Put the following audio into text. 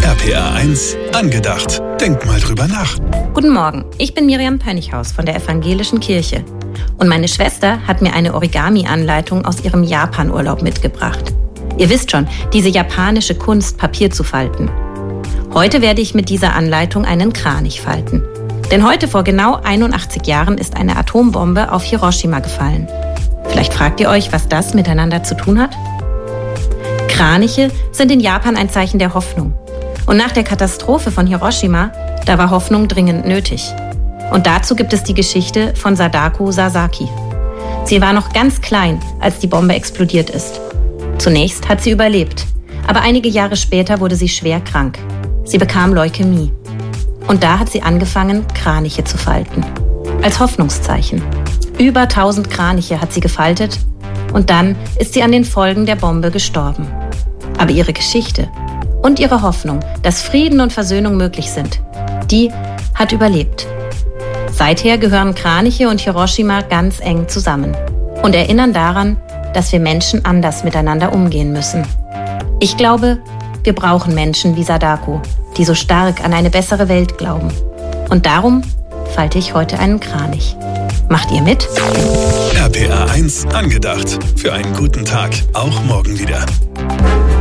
RPA 1 angedacht. Denk mal drüber nach. Guten Morgen, ich bin Miriam Pönichhaus von der Evangelischen Kirche. Und meine Schwester hat mir eine Origami-Anleitung aus ihrem Japan-Urlaub mitgebracht. Ihr wisst schon, diese japanische Kunst, Papier zu falten. Heute werde ich mit dieser Anleitung einen Kranich falten. Denn heute vor genau 81 Jahren ist eine Atombombe auf Hiroshima gefallen. Vielleicht fragt ihr euch, was das miteinander zu tun hat? Kraniche sind in Japan ein Zeichen der Hoffnung. Und nach der Katastrophe von Hiroshima, da war Hoffnung dringend nötig. Und dazu gibt es die Geschichte von Sadako Sasaki. Sie war noch ganz klein, als die Bombe explodiert ist. Zunächst hat sie überlebt, aber einige Jahre später wurde sie schwer krank. Sie bekam Leukämie. Und da hat sie angefangen, Kraniche zu falten. Als Hoffnungszeichen. Über 1000 Kraniche hat sie gefaltet und dann ist sie an den Folgen der Bombe gestorben. Aber ihre Geschichte und ihre Hoffnung, dass Frieden und Versöhnung möglich sind, die hat überlebt. Seither gehören Kraniche und Hiroshima ganz eng zusammen und erinnern daran, dass wir Menschen anders miteinander umgehen müssen. Ich glaube, wir brauchen Menschen wie Sadako, die so stark an eine bessere Welt glauben. Und darum falte ich heute einen Kranich. Macht ihr mit? RPA 1 angedacht. Für einen guten Tag. Auch morgen wieder.